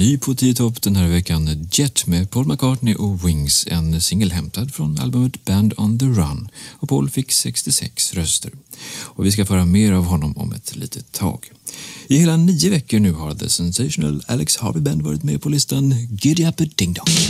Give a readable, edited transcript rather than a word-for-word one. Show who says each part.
Speaker 1: ny på 10 topp den här veckan, Jet med Paul McCartney och Wings, en singel hämtad från albumet Band on the Run, och Paul fick 66 röster. Och vi ska föra mer av honom om ett litet tag. I hela 9 veckor nu har The Sensational Alex Harvey Band varit med på listan Giddy Up a Ding Dong.